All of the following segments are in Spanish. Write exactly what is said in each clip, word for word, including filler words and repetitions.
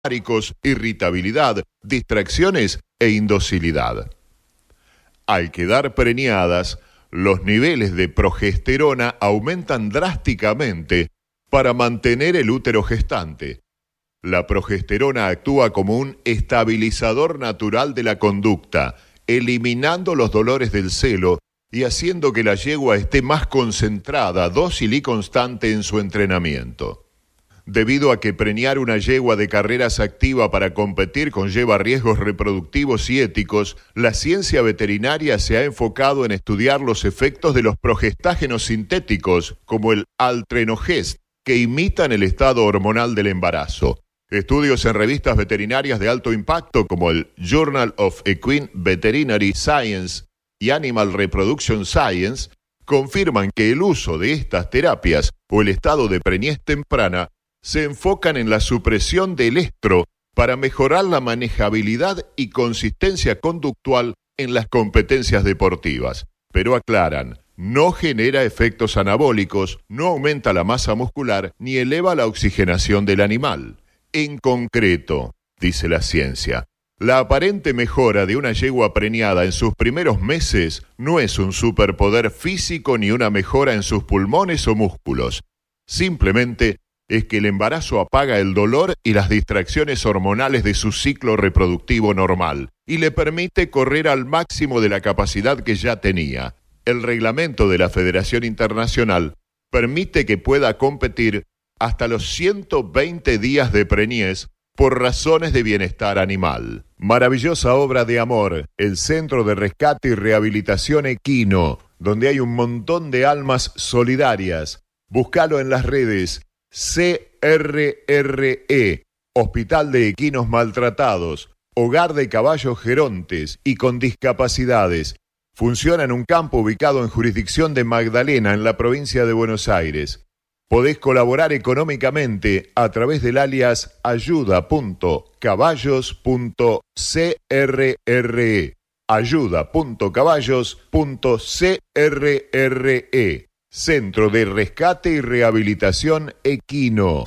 cólicos, irritabilidad, distracciones e indocilidad. Al quedar preñadas, los niveles de progesterona aumentan drásticamente para mantener el útero gestante. La progesterona actúa como un estabilizador natural de la conducta, eliminando los dolores del celo y haciendo que la yegua esté más concentrada, dócil y constante en su entrenamiento. Debido a que preñar una yegua de carreras activa para competir conlleva riesgos reproductivos y éticos, la ciencia veterinaria se ha enfocado en estudiar los efectos de los progestágenos sintéticos, como el Altrenogest, que imitan el estado hormonal del embarazo. Estudios en revistas veterinarias de alto impacto, como el Journal of Equine Veterinary Science y Animal Reproduction Science, confirman que el uso de estas terapias o el estado de preñez temprana se enfocan en la supresión del estro para mejorar la manejabilidad y consistencia conductual en las competencias deportivas. Pero aclaran, no genera efectos anabólicos, no aumenta la masa muscular ni eleva la oxigenación del animal. En concreto, dice la ciencia, la aparente mejora de una yegua preñada en sus primeros meses no es un superpoder físico ni una mejora en sus pulmones o músculos. Simplemente es que el embarazo apaga el dolor y las distracciones hormonales de su ciclo reproductivo normal y le permite correr al máximo de la capacidad que ya tenía. El reglamento de la Federación Internacional permite que pueda competir hasta los ciento veinte días de preñez por razones de bienestar animal. Maravillosa obra de amor, el Centro de Rescate y Rehabilitación Equino, donde hay un montón de almas solidarias. Búscalo en las redes. C R R E, Hospital de Equinos Maltratados, Hogar de Caballos Gerontes y con Discapacidades. Funciona en un campo ubicado en jurisdicción de Magdalena, en la provincia de Buenos Aires. Podés colaborar económicamente a través del alias ayuda punto caballos punto c r r e. ayuda punto caballos punto c r r e. Centro de Rescate y Rehabilitación Equino.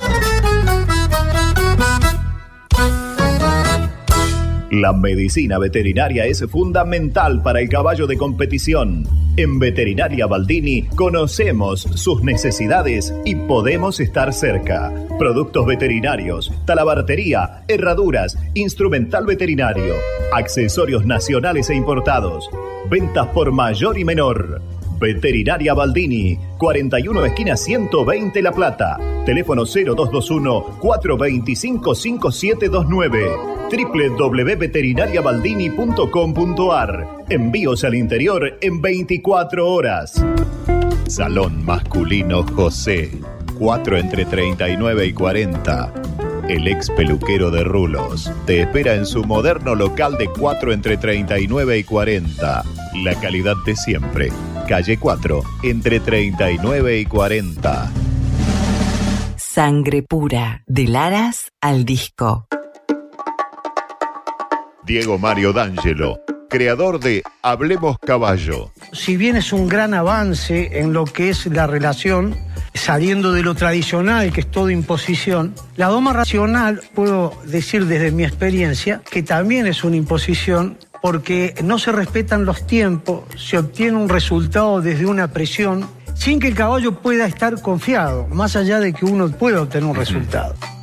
La medicina veterinaria es fundamental para el caballo de competición. En Veterinaria Baldini conocemos sus necesidades y podemos estar cerca. Productos veterinarios, talabartería, herraduras, instrumental veterinario, accesorios nacionales e importados, ventas por mayor y menor. Veterinaria Baldini, cuarenta y uno esquina ciento veinte La Plata. Teléfono cero dos dos uno, cuatro dos cinco, cinco siete dos nueve. doble u doble u doble u punto veterinaria baldini punto com punto a r. Envíos al interior en veinticuatro horas. Salón Masculino José, cuatro entre treinta y nueve y cuarenta. El ex peluquero de Rulos te espera en su moderno local de cuatro entre treinta y nueve y cuarenta. La calidad de siempre. Calle cuatro, entre treinta y nueve y cuarenta. Sangre pura, del Aras al disco. Diego Mario D'Angelo, creador de Hablemos Caballo. Si bien es un gran avance en lo que es la relación, saliendo de lo tradicional, que es todo imposición, la doma racional, puedo decir desde mi experiencia, que también es una imposición, porque no se respetan los tiempos, se obtiene un resultado desde una presión, sin que el caballo pueda estar confiado, más allá de que uno pueda obtener un resultado.